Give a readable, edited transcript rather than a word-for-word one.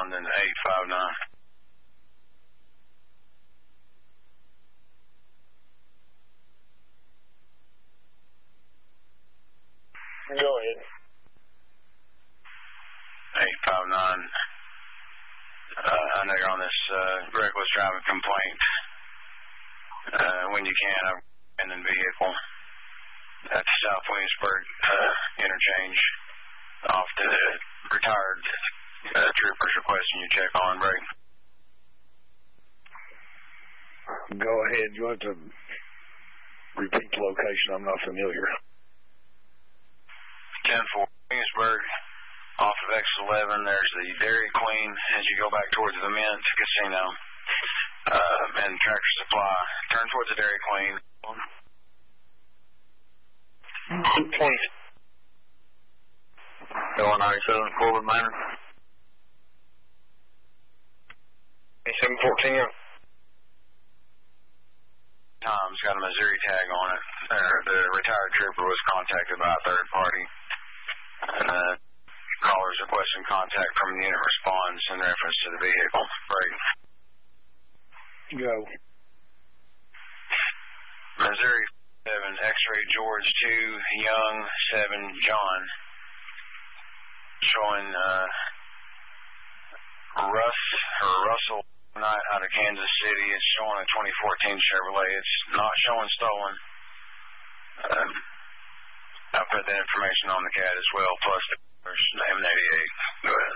responding to 859. Go ahead. 859. I know you're on this reckless driving complaint. When you can, I've been in vehicle at the South Williamsburg interchange off to the retired troopers requesting you check on brake. Go ahead. You want to repeat the location? I'm not familiar. 10-4 Williamsburg, off of X11. There's the Dairy Queen as you go back towards the Mint Casino and Tractor Supply. Turn towards the Dairy Queen. 20. Going 97 forward Manor. 714. Tom's got a Missouri tag on it. The retired trooper was contacted by a third party. Callers requesting contact from the unit responds in reference to the vehicle. Brake. Go. Missouri 7, X-ray George 2, Young 7, John. Showing Russell Knight out of Kansas City. It's showing a 2014 Chevrolet. It's not showing stolen. I'll put that information on the CAD as well, plus the name 88. Go ahead.